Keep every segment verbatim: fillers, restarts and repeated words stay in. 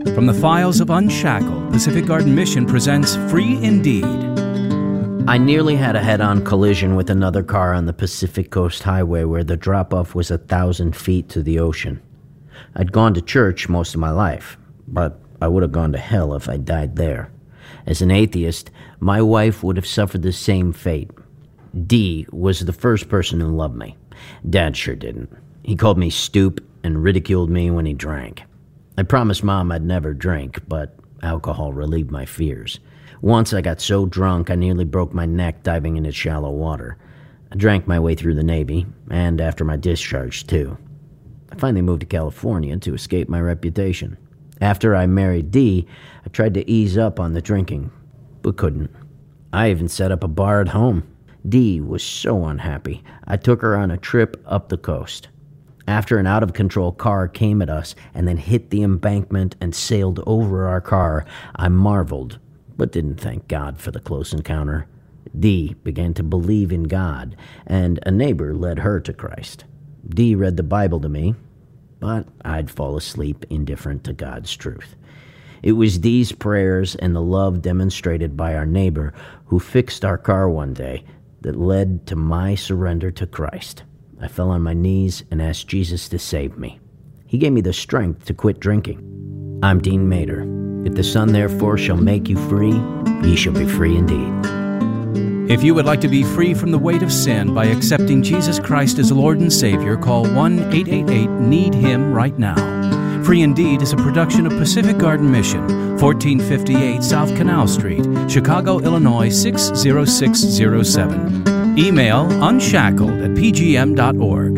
From the files of Unshackled, Pacific Garden Mission presents Free Indeed. I nearly had a head-on collision with another car on the Pacific Coast Highway where the drop-off was a thousand feet to the ocean. I'd gone to church most of my life, but I would have gone to hell if I died there. As an atheist, my wife would have suffered the same fate. Dee was the first person who loved me. Dad sure didn't. He called me stoop and ridiculed me when he drank. I promised Mom I'd never drink, but alcohol relieved my fears. Once I got so drunk I nearly broke my neck diving into shallow water. I drank my way through the Navy, and after my discharge, too. I finally moved to California to escape my reputation. After I married Dee, I tried to ease up on the drinking, but couldn't. I even set up a bar at home. Dee was so unhappy, I took her on a trip up the coast. After an out-of-control car came at us and then hit the embankment and sailed over our car, I marveled, but didn't thank God for the close encounter. Dee began to believe in God, and a neighbor led her to Christ. Dee read the Bible to me, but I'd fall asleep indifferent to God's truth. It was Dee's prayers and the love demonstrated by our neighbor who fixed our car one day that led to my surrender to Christ. I fell on my knees and asked Jesus to save me. He gave me the strength to quit drinking. I'm Dean Mater. If the Son therefore shall make you free, ye shall be free indeed. If you would like to be free from the weight of sin by accepting Jesus Christ as Lord and Savior, call one eight eight eight need him right now. Free Indeed is a production of Pacific Garden Mission, fourteen fifty-eight South Canal Street, Chicago, Illinois six zero six zero seven. Email unshackled at p g m dot org.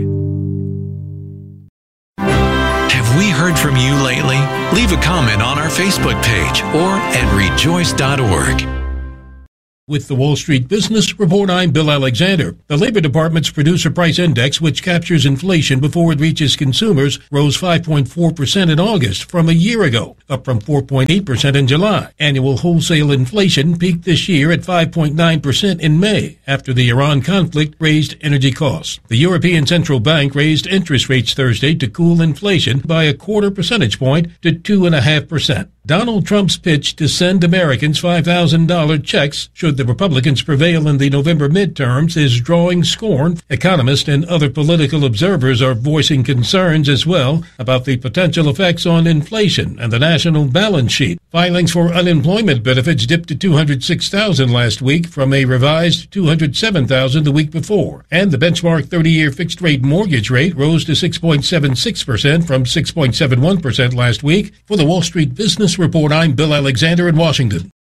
Have we heard from you lately? Leave a comment on our Facebook page or at rejoice dot org. With the Wall Street Business Report, I'm Bill Alexander. The Labor Department's Producer Price Index, which captures inflation before it reaches consumers, rose five point four percent in August from a year ago, up from four point eight percent in July. Annual wholesale inflation peaked this year at five point nine percent in May, after the Iran conflict raised energy costs. The European Central Bank raised interest rates Thursday to cool inflation by a quarter percentage point to two point five percent. Donald Trump's pitch to send Americans five thousand dollars checks should the Republicans prevail in the November midterms is drawing scorn. Economists and other political observers are voicing concerns as well about the potential effects on inflation and the national balance sheet. Filings for unemployment benefits dipped to two hundred six thousand last week from a revised two hundred seven thousand the week before. And the benchmark thirty-year fixed-rate mortgage rate rose to six point seven six percent from six point seven one percent last week. For the Wall Street Business Report, I'm Bill Alexander in Washington.